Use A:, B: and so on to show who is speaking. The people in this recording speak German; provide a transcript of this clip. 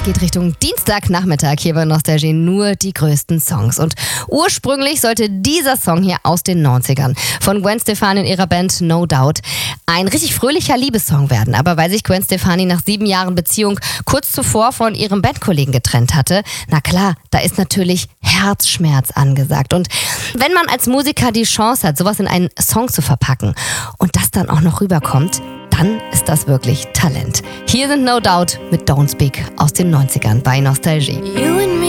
A: Es geht Richtung Dienstagnachmittag hier bei Nostalgie, nur die größten Songs. Und ursprünglich sollte dieser Song hier aus den 90ern von Gwen Stefani und ihrer Band No Doubt ein richtig fröhlicher Liebessong werden. Aber weil sich Gwen Stefani nach 7 Jahren Beziehung kurz zuvor von ihrem Bandkollegen getrennt hatte, na klar, da ist natürlich Herzschmerz angesagt. Und wenn man als Musiker die Chance hat, sowas in einen Song zu verpacken und das dann auch noch rüberkommt, dann ist das wirklich Talent. Hier sind No Doubt mit Don't Speak aus den 90ern bei Nostalgie.
B: You and